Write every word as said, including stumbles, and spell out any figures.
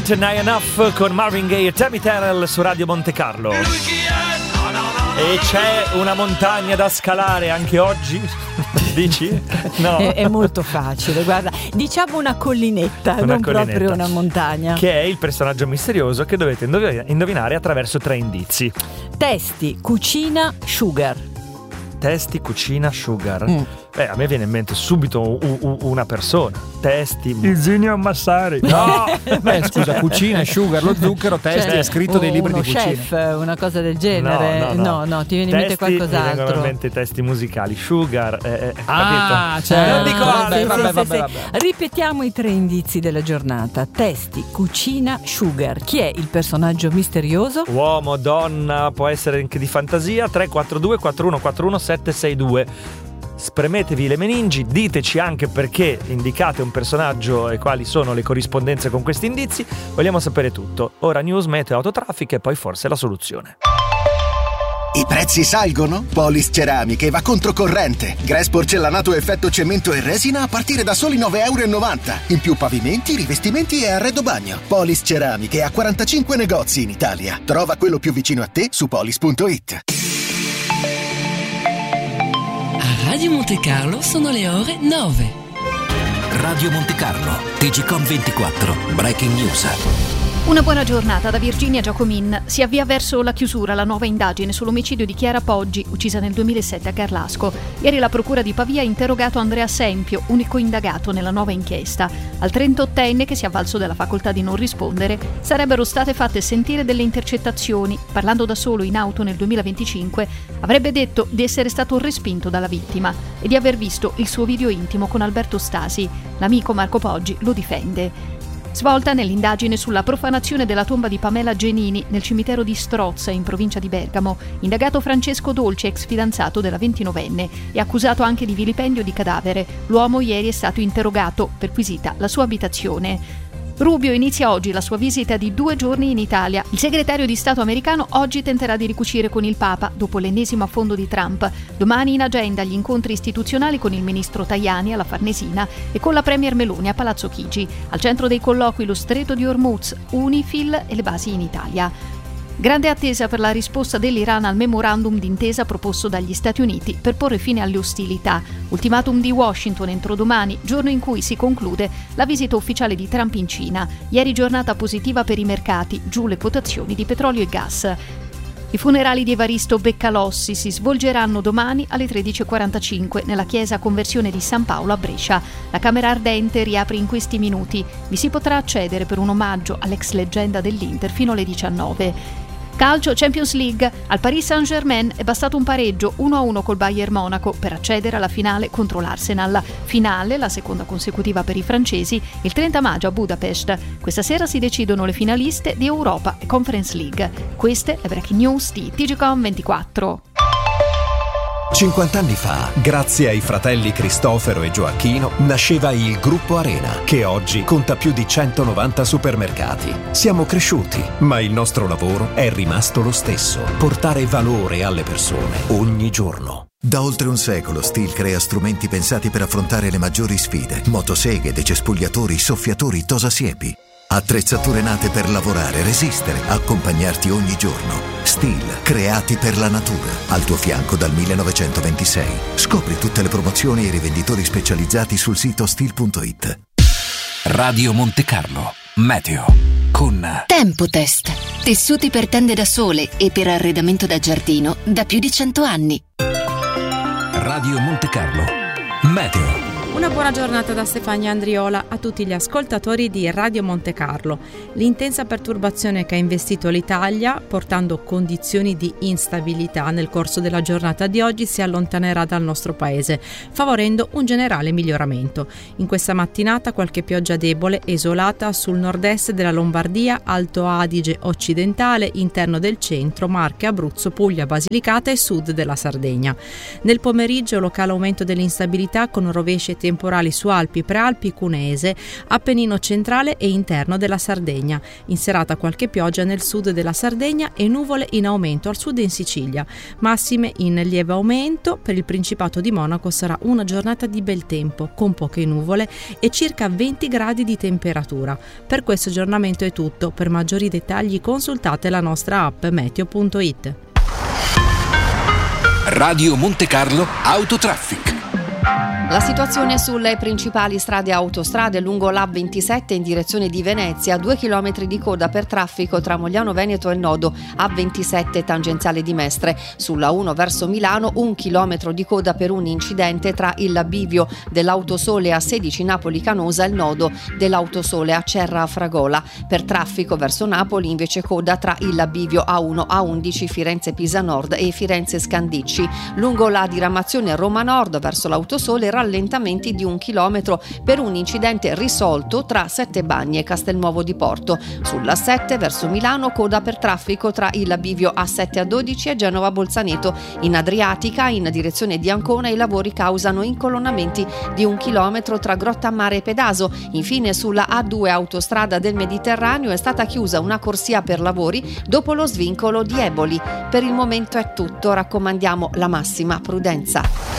Can't Deny Enough con Marvin Gaye e Tammy Terrell su Radio Monte Carlo. E c'è una montagna da scalare anche oggi? Dici? No. È, è molto facile, guarda, diciamo una collinetta, una non collinetta, proprio una montagna. Che è il personaggio misterioso che dovete indovinare attraverso tre indizi. Testi, cucina, sugar. Testi, cucina, sugar. Mm. Beh, a me viene in mente subito u- u- una persona. Testi. Isinio Massari. No! Beh, scusa, cucina e sugar, lo zucchero, testi, Cioè, è scritto dei libri uno di cucina. chef, una cosa del genere. No, no, no. no, no ti viene in mente Testi, mi vengono qualcos'altro. in mente testi musicali. Sugar, eh, eh, Ah, capito? cioè, non dico Ah, altro. sì, vabbè, sì, vabbè, sì, vabbè. sì. Ripetiamo i tre indizi della giornata. Testi, cucina, sugar. Chi è il personaggio misterioso? Uomo, donna, può essere anche di fantasia. Tre quattro due quattro uno quattro uno sette sei due. Spremetevi le meningi, diteci anche perché indicate un personaggio e quali sono le corrispondenze con questi indizi. Vogliamo sapere tutto. Ora news, meteo, autotraffico e poi forse la soluzione. I prezzi salgono? Polis Ceramiche va controcorrente. Grass porcellanato effetto cemento e resina a partire da soli nove virgola novanta euro. In più pavimenti, rivestimenti e arredo bagno. Polis Ceramiche ha quarantacinque negozi in Italia. Trova quello più vicino a te su polis punto it. A Radio Monte Carlo sono le ore nove. Radio Monte Carlo, T G Com ventiquattro, Breaking News. Una buona giornata da Virginia Giacomin. Si avvia verso la chiusura la nuova indagine sull'omicidio di Chiara Poggi, uccisa nel duemilasette a Carlasco. Ieri la procura di Pavia ha interrogato Andrea Sempio, unico indagato nella nuova inchiesta. Al trentottenne, che si è avvalso della facoltà di non rispondere, sarebbero state fatte sentire delle intercettazioni. Parlando da solo in auto nel duemilaventicinque, avrebbe detto di essere stato respinto dalla vittima e di aver visto il suo video intimo con Alberto Stasi. L'amico Marco Poggi lo difende. Svolta nell'indagine sulla profanazione della tomba di Pamela Genini nel cimitero di Strozza, in provincia di Bergamo. Indagato Francesco Dolce, ex fidanzato della ventinovenne, e accusato anche di vilipendio di cadavere. L'uomo ieri è stato interrogato, perquisita la sua abitazione. Rubio inizia oggi la sua visita di due giorni in Italia. Il segretario di Stato americano oggi tenterà di ricucire con il Papa dopo l'ennesimo affondo di Trump. Domani in agenda gli incontri istituzionali con il ministro Tajani alla Farnesina e con la premier Meloni a Palazzo Chigi. Al centro dei colloqui lo Stretto di Hormuz, Unifil e le basi in Italia. Grande attesa per la risposta dell'Iran al memorandum d'intesa proposto dagli Stati Uniti per porre fine alle ostilità. Ultimatum di Washington entro domani, giorno in cui si conclude la visita ufficiale di Trump in Cina. Ieri giornata positiva per i mercati, giù le quotazioni di petrolio e gas. I funerali di Evaristo Beccalossi si svolgeranno domani alle tredici e quarantacinque nella chiesa Conversione di San Paolo a Brescia. La Camera Ardente riapre in questi minuti. Vi si potrà accedere per un omaggio all'ex leggenda dell'Inter fino alle diciannove. Calcio Champions League. Al Paris Saint-Germain è bastato un pareggio uno a uno col Bayern Monaco per accedere alla finale contro l'Arsenal. Finale, la seconda consecutiva per i francesi, il trenta maggio a Budapest. Questa sera si decidono le finaliste di Europa e Conference League. Queste le breaking news di T G Com ventiquattro. cinquanta anni fa, grazie ai fratelli Cristofero e Gioacchino, nasceva il Gruppo Arena, che oggi conta più di centonovanta supermercati. Siamo cresciuti, ma il nostro lavoro è rimasto lo stesso: portare valore alle persone ogni giorno. Da oltre un secolo Stihl crea strumenti pensati per affrontare le maggiori sfide: motoseghe, decespugliatori, soffiatori, tosasiepi. Attrezzature nate per lavorare, resistere, accompagnarti ogni giorno. Stihl, creati per la natura. Al tuo fianco dal millenovecentoventisei. Scopri tutte le promozioni e i rivenditori specializzati sul sito stihl punto it. Radio Monte Carlo, meteo, con Tempotest. Tessuti per tende da sole e per arredamento da giardino da più di cento anni. Radio Monte Carlo, meteo. Una buona giornata da Stefania Andriola a tutti gli ascoltatori di Radio Monte Carlo. L'intensa perturbazione che ha investito l'Italia, portando condizioni di instabilità nel corso della giornata di oggi, si allontanerà dal nostro paese, favorendo un generale miglioramento. In questa mattinata qualche pioggia debole e isolata sul nord-est della Lombardia, Alto Adige occidentale, interno del centro, Marche, Abruzzo, Puglia, Basilicata e sud della Sardegna. Nel pomeriggio locale aumento dell'instabilità con rovesci e temporali su Alpi, Prealpi, Cuneese, Appennino centrale e interno della Sardegna. In serata qualche pioggia nel sud della Sardegna e nuvole in aumento al sud e in Sicilia. Massime in lieve aumento. Per il Principato di Monaco sarà una giornata di bel tempo, con poche nuvole e circa venti gradi di temperatura. Per questo aggiornamento è tutto. Per maggiori dettagli consultate la nostra app meteo punto it. Radio Monte Carlo Autotraffic. La situazione sulle principali strade e autostrade lungo l'A ventisette in direzione di Venezia, due chilometri di coda per traffico tra Mogliano Veneto e il nodo A ventisette tangenziale di Mestre. Sulla uno verso Milano un chilometro di coda per un incidente tra il bivio dell'Autosole A sedici Napoli Canosa e il nodo dell'Autosole a Cerra Fragola. Per traffico verso Napoli invece coda tra il bivio A uno A undici Firenze Pisa Nord e Firenze Scandicci. Lungo la diramazione Roma Nord verso l'Autosole rallentamenti di un chilometro per un incidente risolto tra Sette Bagni e Castelnuovo di Porto. Sulla sette verso Milano coda per traffico tra il bivio A sette A dodici e Genova Bolzaneto. In Adriatica in direzione di Ancona i lavori causano incolonnamenti di un chilometro tra Grottammare e Pedaso. Infine sulla A due autostrada del Mediterraneo è stata chiusa una corsia per lavori dopo lo svincolo di Eboli. Per il momento è tutto, raccomandiamo la massima prudenza.